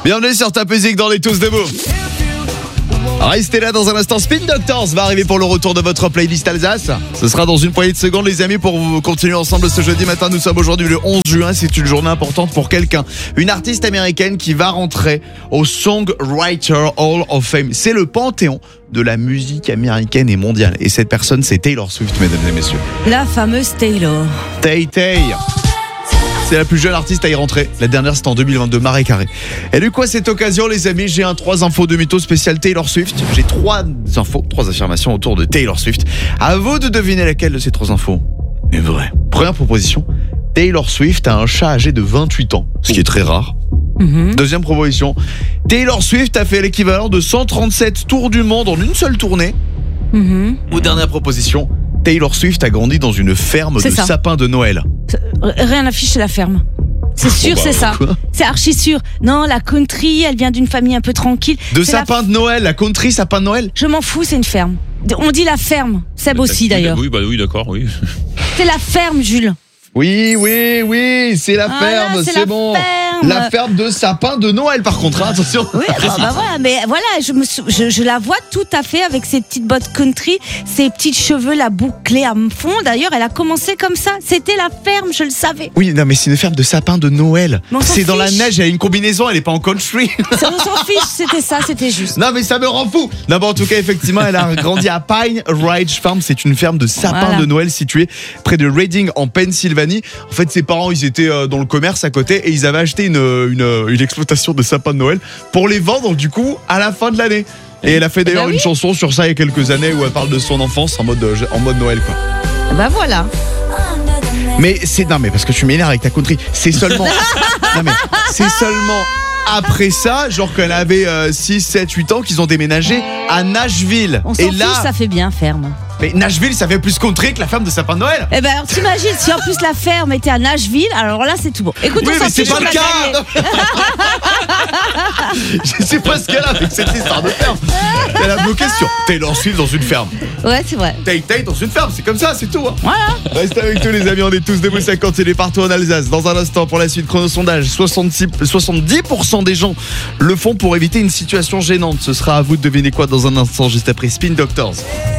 Bienvenue sur Top Music dans les Tous Debout. Restez là dans un instant. Spin Doctors va arriver pour le retour de votre playlist Alsace. Ce sera dans une poignée de secondes, les amis, pour vous continuer ensemble ce jeudi matin. Nous sommes aujourd'hui le 11 juin. C'est une journée importante pour quelqu'un. Une artiste américaine qui va rentrer au Songwriter Hall of Fame. C'est le panthéon de la musique américaine et mondiale. Et cette personne, c'est Taylor Swift, mesdames et messieurs. La fameuse Taylor. Tay. C'est la plus jeune artiste à y rentrer. La dernière, c'était en 2022, Marais Carré. Et du coup, à cette occasion, les amis, j'ai un 3 infos de mytho spécial Taylor Swift. J'ai 3 infos, 3 affirmations autour de Taylor Swift. À vous de deviner laquelle de ces 3 infos est vraie. Première proposition, Taylor Swift a un chat âgé de 28 ans, ce qui est très rare. Deuxième proposition, Taylor Swift a fait l'équivalent de 137 tours du monde en une seule tournée. Ou dernière proposition, Taylor Swift a grandi dans une ferme de sapins de Noël. Rien n'affiche la ferme. C'est sûr, c'est ça. Quoi ? C'est archi sûr. Non, la country, elle vient d'une famille un peu tranquille. De sapins de Noël, la country sapin de Noël. Je m'en fous, c'est une ferme. On dit la ferme. Seb aussi d'ailleurs. Oui, d'accord, oui. C'est la ferme, Jules. Oui, c'est la ferme, c'est c'est la bon. ferme. La ferme de sapin de Noël, par contre, hein, attention. Oui, voilà, mais voilà, je la vois tout à fait avec ses petites bottes country, ses petits cheveux, la bouclée à fond. D'ailleurs, elle a commencé comme ça. C'était la ferme, je le savais. Oui, non, mais c'est une ferme de sapin de Noël. Mais on s'en C'est dans la fiche. neige, elle a une combinaison, elle est pas en country. Ça nous s'en fiche, c'était juste. Non, mais ça me rend fou. Non, en tout cas, effectivement, elle a grandi à Pine Ridge Farm. C'est une ferme de sapins Voilà. de Noël située près de Reading, en Pennsylvanie. En fait, ses parents, ils étaient dans le commerce à côté et ils avaient acheté une exploitation de sapins de Noël pour les vendre, du coup, à la fin de l'année. Et elle a fait d'ailleurs une chanson sur ça il y a quelques années où elle parle de son enfance en mode Noël, quoi. Bah voilà. Mais non, mais parce que tu m'énerves avec ta country. C'est seulement. Non, mais c'est seulement après ça, genre qu'elle avait 6, 7, 8 ans, qu'ils ont déménagé à Nashville. On s'en Et fiche, là, ça fait bien ferme. mais Nashville, ça fait plus country que la ferme de sapin de Noël. Eh ben alors t'imagines si en plus la ferme était à Nashville, alors là c'est tout bon. Écoute, Oui, on s'en mais c'est fiche, pas on le va cas. gagner. Je sais pas ce qu'elle a avec cette histoire de ferme. Elle a bloqué sur Taylor Swift dans une ferme. Ouais, c'est vrai. Tay dans une ferme, c'est comme ça, c'est tout. Hein. Voilà. Restez avec tous les amis, on est tous debout 50, il est partout en Alsace. Dans un instant, pour la suite, chrono-sondage, 70% des gens le font pour éviter une situation gênante. Ce sera à vous de deviner quoi dans un instant, juste après Spin Doctors.